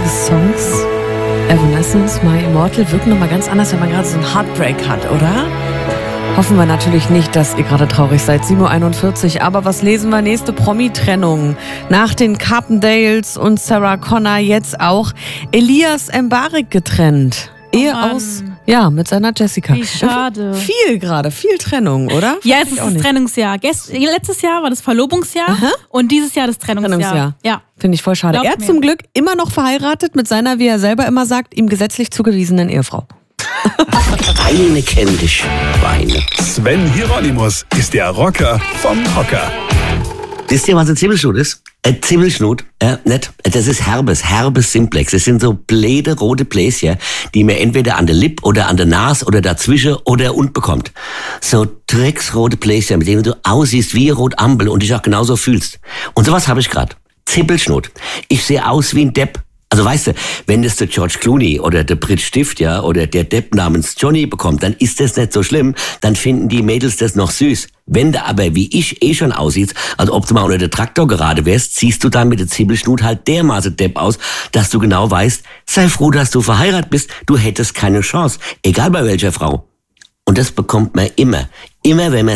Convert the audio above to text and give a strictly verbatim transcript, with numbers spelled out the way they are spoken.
des Songs Evanescence, My Immortal wirkt nochmal ganz anders, wenn man gerade so einen Heartbreak hat, oder? Hoffen wir natürlich nicht, dass ihr gerade traurig seid. sieben Uhr einundvierzig. Aber was lesen wir? Nächste Promi-Trennung. Nach den Carpendales und Sarah Connor jetzt auch Elias Mbarek getrennt. Oh Ehe Mann. aus, ja, mit seiner Jessica. Wie schade. Viel gerade, viel Trennung, oder? Ja, es ist das Trennungsjahr. Gest- letztes Jahr war das Verlobungsjahr Aha. und dieses Jahr das Trennungsjahr. Trennungsjahr. Ja. Finde ich voll schade. Glaubt Er mir. zum Glück immer noch verheiratet mit seiner, wie er selber immer sagt, ihm gesetzlich zugewiesenen Ehefrau. Weine kenn dich, Weine. Sven Hieronymus ist der Rocker vom Hocker. Wisst ihr, was ein Zibbelschnut ist? Ein Zibbelschnut, äh, nicht, das ist Herbes, Herbes Simplex. Das sind so bläde rote Bläschen, die man entweder an der Lippe oder an der Nase oder dazwischen oder und bekommt. So drecksrote Bläschen, mit denen du aussiehst wie rot Ampel und dich auch genauso fühlst. Und sowas habe ich gerade. Zibbelschnut. Ich sehe aus wie ein Depp. Also weißt du, wenn das der George Clooney oder der Brit Stift, ja, oder der Depp namens Johnny bekommt, dann ist das nicht so schlimm, dann finden die Mädels das noch süß. Wenn du aber wie ich eh schon aussiehst, als ob du mal unter der Traktor gerade wärst, siehst du dann mit der Zibbelschnut halt dermaßen Depp aus, dass du genau weißt, sei froh, dass du verheiratet bist, du hättest keine Chance, egal bei welcher Frau. Und das bekommt man immer, immer wenn man